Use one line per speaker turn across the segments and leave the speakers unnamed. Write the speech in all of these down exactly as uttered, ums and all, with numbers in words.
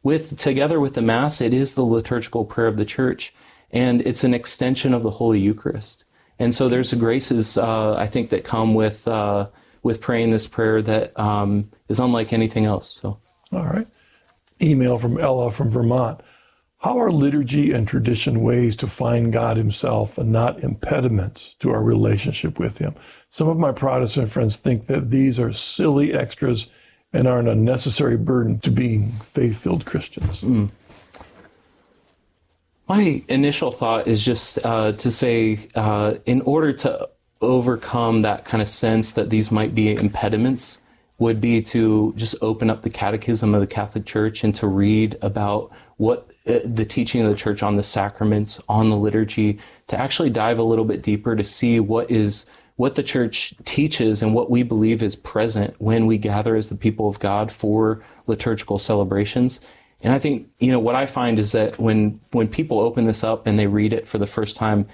with together with the Mass, it is the liturgical prayer of the Church, and it's an extension of the Holy Eucharist. And so there's graces, uh, I think, that come with uh, with praying this prayer that um, is unlike anything else. So,
all right. Email from Ella from Vermont. How are liturgy and tradition ways to find God himself and not impediments to our relationship with him? Some of my Protestant friends think that these are silly extras and are an unnecessary burden to being faith-filled Christians. Mm.
My initial thought is just uh, to say, uh, in order to overcome that kind of sense that these might be impediments, would be to just open up the Catechism of the Catholic Church and to read about what uh, the teaching of the Church on the sacraments, on the liturgy, to actually dive a little bit deeper to see what is what the Church teaches and what we believe is present when we gather as the people of God for liturgical celebrations. And I think, you know, what I find is that when when people open this up and they read it for the first time,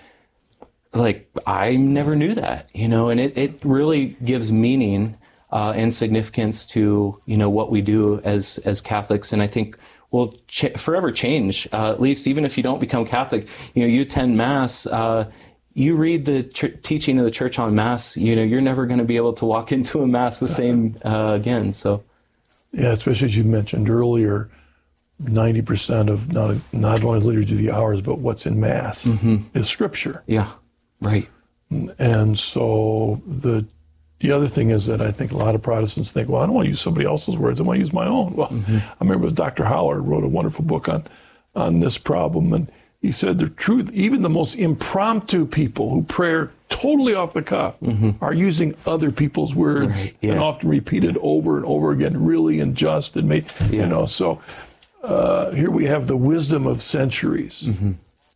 like, I never knew that, you know, and it, it really gives meaning uh, and significance to, you know, what we do as as Catholics. And I think will ch- forever change, uh, at least even if you don't become Catholic. You know, you attend Mass, uh, you read the ch- teaching of the Church on Mass, you know, you're never going to be able to walk into a Mass the same uh, again. So,
yeah, especially as you mentioned earlier, ninety percent of not not only liturgy of the hours, but what's in Mass mm-hmm. is Scripture.
Yeah, right.
And so the the other thing is that I think a lot of Protestants think, well, I don't want to use somebody else's words, I want to use my own. Well, mm-hmm. I remember Doctor Howard wrote a wonderful book on on this problem, and he said the truth, even the most impromptu people who pray totally off the cuff mm-hmm. are using other people's words right, yeah. and often repeated over and over again, really and just and made, yeah. you know, so uh, here we have the wisdom of centuries. Mm-hmm.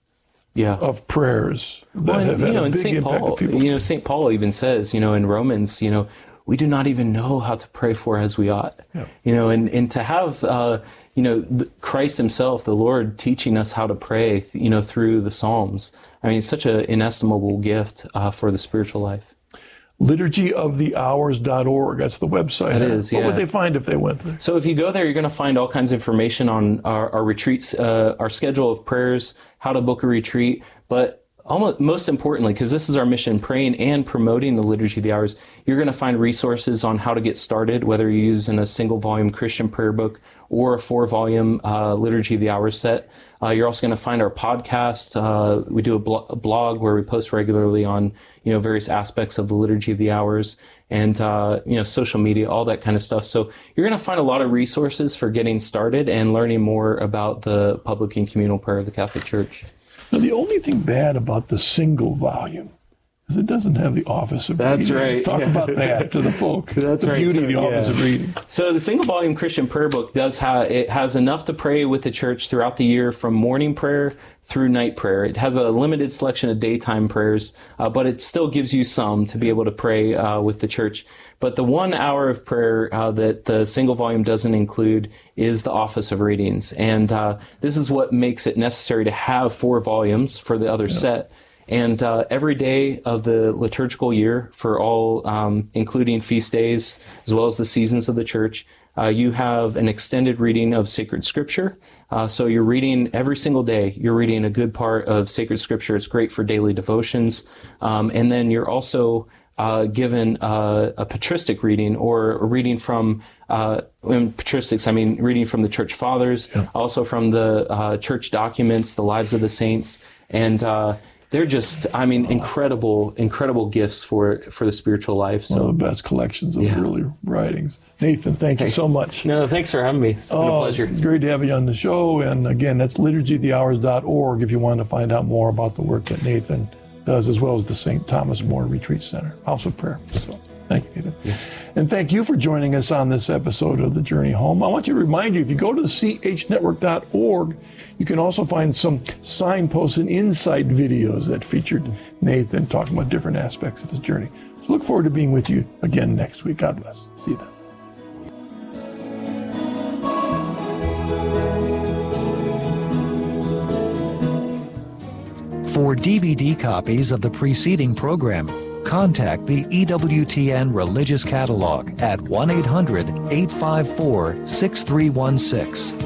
Yeah, of prayers that well, and, have had
you know,
a big
Saint
impact
Paul,
on people.
You know, Saint Paul even says, you know, in Romans, you know, we do not even know how to pray for as we ought. Yeah. You know, and, and to have, uh, you know, Christ himself, the Lord, teaching us how to pray, you know, through the Psalms. I mean, it's such an inestimable gift uh, for the spiritual life.
liturgy of the hours dot org. That's the website.
It is, yeah.
What would they find if they went there?
So if you go there, you're going to find all kinds of information on our, our retreats, uh, our schedule of prayers, how to book a retreat, but almost most importantly, because this is our mission, praying and promoting the Liturgy of the Hours, you're going to find resources on how to get started, whether you're using a single volume Christian prayer book or a four volume uh, Liturgy of the Hours set. Uh, you're also going to find our podcast. Uh, we do a, blo- a blog where we post regularly on, you know, various aspects of the Liturgy of the Hours and, uh, you know, social media, all that kind of stuff. So you're going to find a lot of resources for getting started and learning more about the public and communal prayer of the Catholic Church.
Now, the only thing bad about the single volume is it doesn't have the office of
That's
reading.
right.
Let's talk
yeah.
about that to the folk.
That's
the
right.
beauty
so,
of the office
yeah.
of reading.
So the single volume Christian prayer book does have, it has enough to pray with the Church throughout the year from morning prayer through night prayer. It has a limited selection of daytime prayers, uh, but it still gives you some to be able to pray uh, with the Church. But the one hour of prayer uh, that the single volume doesn't include is the office of readings. And uh, this is what makes it necessary to have four volumes for the other yeah. set. And uh, every day of the liturgical year for all, um, including feast days, as well as the seasons of the Church, uh, you have an extended reading of sacred Scripture. Uh, so you're reading every single day. You're reading a good part of sacred Scripture. It's great for daily devotions. Um, and then you're also uh, given uh, a patristic reading, or a reading from, uh, in patristics, I mean reading from the Church Fathers, yeah. also from the uh, church documents, the lives of the saints, and uh, they're just, I mean, incredible, incredible gifts for for the spiritual life. So.
One of the best collections of
yeah.
early writings. Nathan, thank you so much.
No, thanks for having me. It's been oh, a pleasure.
It's great to have you on the show. And again, that's liturgy of the hours dot org if you want to find out more about the work that Nathan does, as well as the Saint Thomas More Retreat Center, House of Prayer. So thank you, Nathan. Yeah. And thank you for joining us on this episode of The Journey Home. I want you to remind you, if you go to the c h network dot org, you can also find some signposts and insight videos that featured Nathan talking about different aspects of his journey. So look forward to being with you again next week. God bless. See you then.
For D V D copies of the preceding program, contact the E W T N Religious Catalog at one eight hundred, eight five four, six three one six.